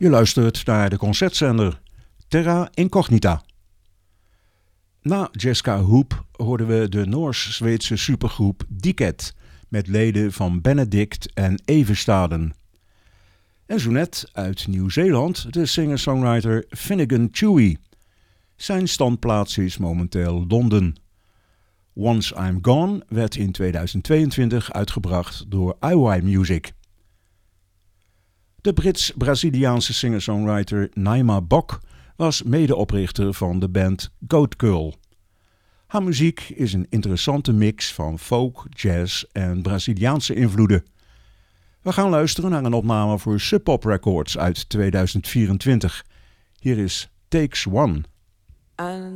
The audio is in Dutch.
Je luistert naar de concertzender Terra Incognita. Na Jessica Hoop hoorden we de Noors-Zweedse supergroep Diket met leden van Benedict en Evenstaden. En zo net uit Nieuw-Zeeland de singer-songwriter Finnegan Chewy. Zijn standplaats is momenteel Londen. Once I'm Gone werd in 2022 uitgebracht door IY Music. De Brits-Braziliaanse singer-songwriter Naima Bok was medeoprichter van de band Goat Girl. Haar muziek is een interessante mix van folk, jazz en Braziliaanse invloeden. We gaan luisteren naar een opname voor Sub Pop Records uit 2024. Hier is Takes One.